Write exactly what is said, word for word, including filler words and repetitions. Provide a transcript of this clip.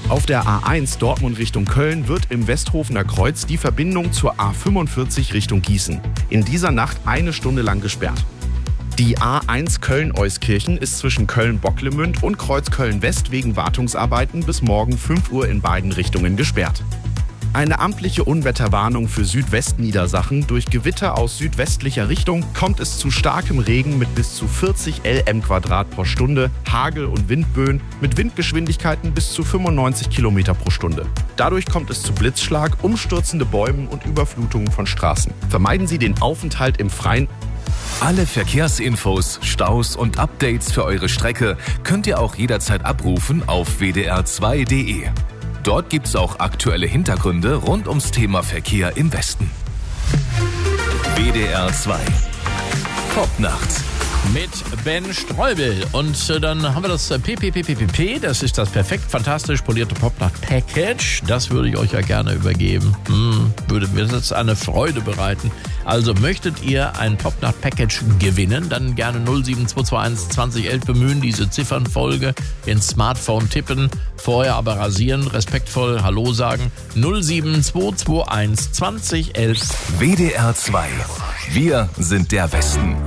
Auf der A eins Dortmund Richtung Köln wird im Westhofener Kreuz die Verbindung zur A fünfundvierzig Richtung Gießen in dieser Nacht eine Stunde lang gesperrt. Die A eins Köln-Euskirchen ist zwischen Köln-Bocklemünd und Kreuz Köln-West wegen Wartungsarbeiten bis morgen fünf Uhr in beiden Richtungen gesperrt. Eine amtliche Unwetterwarnung für Südwestniedersachsen. Durch Gewitter aus südwestlicher Richtung kommt es zu starkem Regen mit bis zu vierzig Millimeter pro Stunde, Hagel und Windböen mit Windgeschwindigkeiten bis zu fünfundneunzig Kilometer pro Stunde. Dadurch kommt es zu Blitzschlag, umstürzende Bäumen und Überflutungen von Straßen. Vermeiden Sie den Aufenthalt im Freien. Alle Verkehrsinfos, Staus und Updates für eure Strecke könnt ihr auch jederzeit abrufen auf w d r zwei punkt d e. Dort gibt's auch aktuelle Hintergründe rund ums Thema Verkehr im Westen. W D R zwei Popnacht mit Ben Streubel. Und äh, dann haben wir das äh, P P P P P P, das ist das perfekt fantastisch polierte Popnacht-Package. Das würde ich euch ja gerne übergeben. Hm, würde mir das eine Freude bereiten. Also möchtet ihr ein Popnacht-Package gewinnen, dann gerne null sieben zwei zwei eins zwanzig elf bemühen, diese Ziffernfolge ins Smartphone tippen, vorher aber rasieren, respektvoll Hallo sagen. null sieben zwei zwei eins zwanzig elf. W D R zwei. Wir sind der Westen.